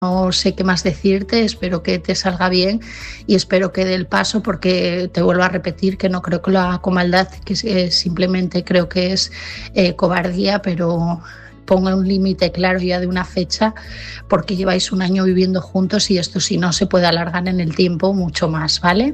No sé qué más decirte, espero que te salga bien y espero que dé el paso, porque te vuelvo a repetir que no creo que lo haga con maldad, que simplemente creo que es cobardía, pero ponga un límite claro ya de una fecha, porque lleváis un año viviendo juntos y esto, si no, se puede alargar en el tiempo mucho más, ¿vale?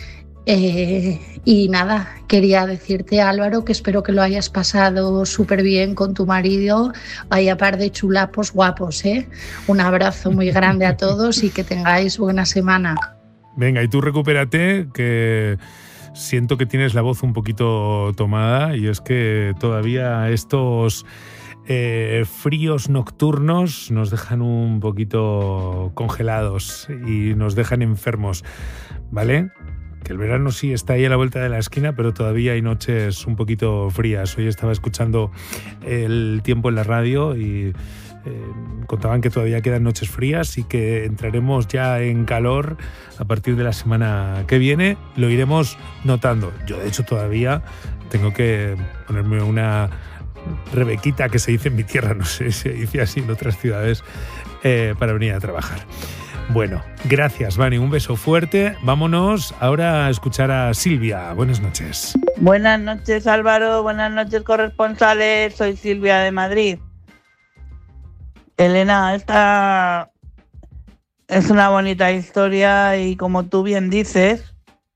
Y nada, quería decirte, Álvaro, que espero que lo hayas pasado súper bien con tu marido. Vaya par de chulapos guapos, ¿eh? Un abrazo muy grande a todos y que tengáis buena semana. Venga, y tú recupérate, que siento que tienes la voz un poquito tomada, y es que todavía estos fríos nocturnos nos dejan un poquito congelados y nos dejan enfermos, ¿vale? Que el verano sí está ahí a la vuelta de la esquina, pero todavía hay noches un poquito frías. Hoy estaba escuchando el tiempo en la radio y contaban que todavía quedan noches frías y que entraremos ya en calor a partir de la semana que viene. Lo iremos notando. Yo, de hecho, todavía tengo que ponerme una rebequita, que se dice en mi tierra, no sé si se dice así en otras ciudades, para venir a trabajar. Bueno, gracias, Vani, un beso fuerte. Vámonos ahora a escuchar a Silvia. Buenas noches. Buenas noches, Álvaro. Buenas noches, corresponsales. Soy Silvia de Madrid. Elena, esta es una bonita historia y, como tú bien dices,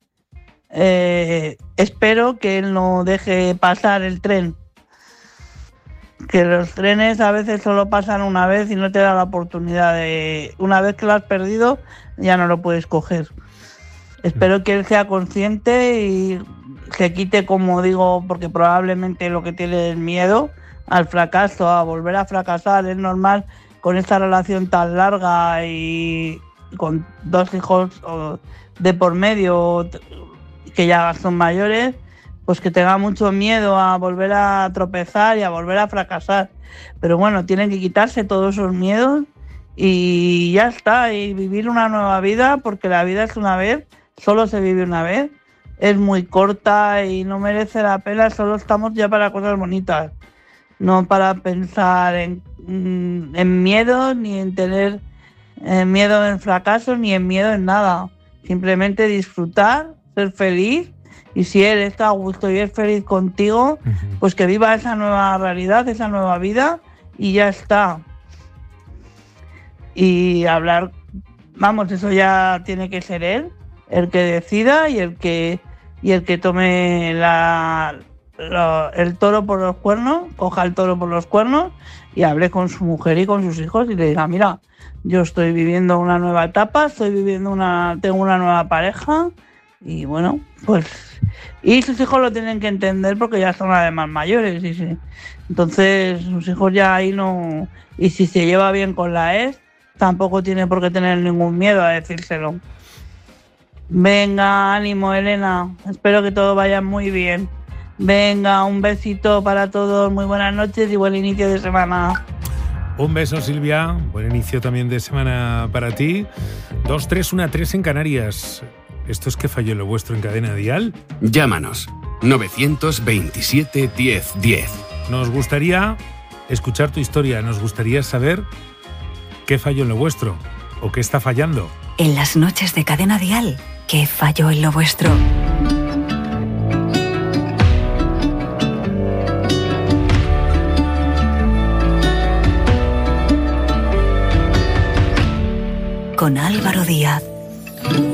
espero que él no deje pasar el tren. Que los trenes a veces solo pasan una vez y no te da la oportunidad de... Una vez que lo has perdido, ya no lo puedes coger. Espero que él sea consciente y se quite, como digo, porque probablemente lo que tiene es miedo al fracaso, a volver a fracasar. Es normal, con esta relación tan larga y con 2 hijos de por medio, que ya son mayores, pues que tenga mucho miedo a volver a tropezar y a volver a fracasar. Pero bueno, tienen que quitarse todos esos miedos y ya está, y vivir una nueva vida, porque la vida es una vez, solo se vive una vez, es muy corta y no merece la pena. Solo estamos ya para cosas bonitas, no para pensar en miedo, ni en tener miedo en fracaso, ni en miedo en nada. Simplemente disfrutar, ser feliz. Y si él está a gusto y es feliz contigo, pues que viva esa nueva realidad, esa nueva vida, y ya está. Y hablar, vamos, eso ya tiene que ser él, el que decida y el que tome el toro por los cuernos, coja el toro por los cuernos y hable con su mujer y con sus hijos y le diga: mira, yo estoy viviendo una nueva etapa, tengo una nueva pareja. Y bueno, pues... Y sus hijos lo tienen que entender, porque ya son además mayores. Entonces sus hijos ya ahí no... Y si se lleva bien con la ex, tampoco tiene por qué tener ningún miedo a decírselo. Venga, ánimo, Elena. Espero que todo vaya muy bien. Venga, un besito para todos. Muy buenas noches y buen inicio de semana. Un beso, Silvia. Buen inicio también de semana para ti. 2-3-1-3 en Canarias. ¿Esto es que falló lo vuestro en Cadena Dial? Llámanos 927 10 10. Nos gustaría escuchar tu historia, nos gustaría saber qué falló en lo vuestro o qué está fallando. En las noches de Cadena Dial, ¿qué falló en lo vuestro? Con Álvaro Díaz.